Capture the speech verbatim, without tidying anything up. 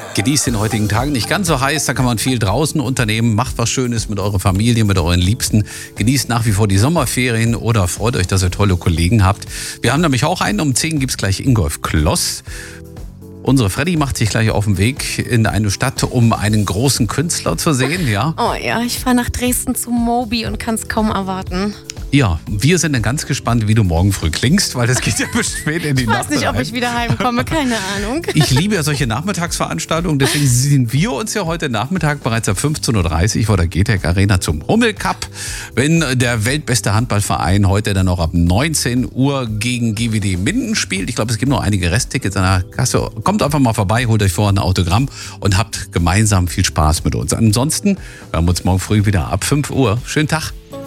Genießt den heutigen Tag, nicht ganz so heiß, da kann man viel draußen unternehmen. Macht was Schönes mit eurer Familie, mit euren Liebsten. Genießt nach wie vor die Sommerferien oder freut euch, dass ihr tolle Kollegen habt. Wir haben nämlich auch einen, um zehn gibt es gleich Ingolf Kloss. Unsere Freddy macht sich gleich auf den Weg in eine Stadt, um einen großen Künstler zu sehen, ja? Oh ja, ich fahre nach Dresden zu Moby und kann es kaum erwarten. Ja, wir sind dann ganz gespannt, wie du morgen früh klingst, weil das geht ja bis spät in die Nacht. Ich weiß nicht, ob ich wieder heimkomme, keine Ahnung. Ich liebe ja solche Nachmittagsveranstaltungen, deswegen sehen wir uns ja heute Nachmittag bereits ab fünfzehn Uhr dreißig vor der G T E C Arena zum Hummel Cup. Wenn der weltbeste Handballverein heute dann auch ab neunzehn Uhr gegen G W D Minden spielt. Ich glaube, es gibt noch einige Resttickets an der Kasse. Kommt einfach mal vorbei, holt euch vorher ein Autogramm und habt gemeinsam viel Spaß mit uns. Ansonsten hören wir uns morgen früh wieder ab fünf Uhr. Schönen Tag.